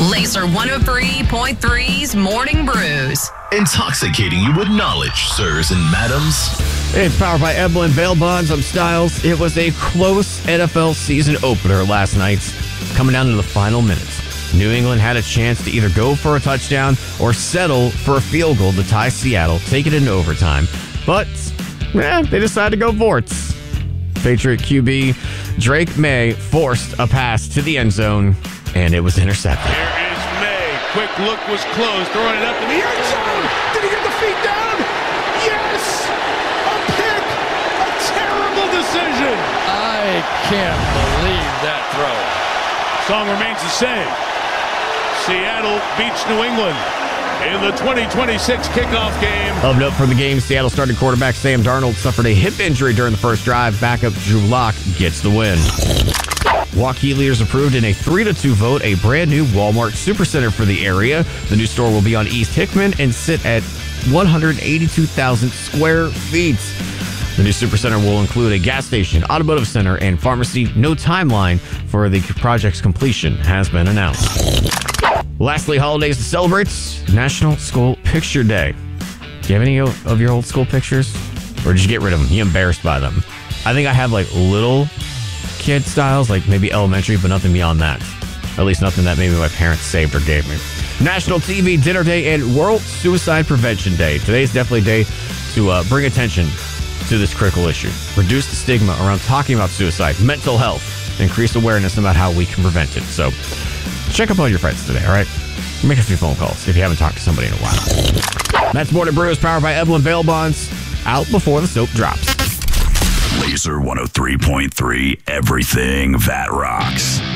Laser 103.3's Morning Brews. Intoxicating you with knowledge, sirs and madams. It's powered by Eblin Bail Bonds. I'm Styles. It was a close NFL season opener last night, coming down to the final minutes. New England had a chance to either go for a touchdown or settle for a field goal to tie Seattle, take it into overtime. But, they decided to go Vorts. Patriot QB Drake May forced a pass to the end zone, and it was intercepted. Here is May. Quick look was closed, throwing it up in the end zone. Did he get the feet down? Yes! A pick! A terrible decision! I can't believe that throw. Song remains the same. Seattle beats New England in the 2026 kickoff game. Of note from the game, Seattle starting quarterback Sam Darnold suffered a hip injury during the first drive. Backup Drew Lock gets the win. Waukee leaders approved in a 3-2 vote a brand new Walmart Supercenter for the area. The new store will be on East Hickman and sit at 182,000 square feet. The new Supercenter will include a gas station, automotive center, and pharmacy. No timeline for the project's completion has been announced. Lastly, holidays to celebrate. National School Picture Day. Do you have any of your old school pictures? Or did you get rid of them? You embarrassed by them? I think I have like little kid styles, like maybe elementary, but nothing beyond that. At least nothing that maybe my parents saved or gave me. National TV Dinner Day and World Suicide Prevention Day. Today's definitely a day to bring attention to this critical issue. Reduce the stigma around talking about suicide, mental health, increase awareness about how we can prevent it. So check up on your friends today, all right? Make a few phone calls if you haven't talked to somebody in a while. That's Morning Brews, powered by Eblin Bail Bonds. Out before the soap drops. Laser 103.3, everything that rocks.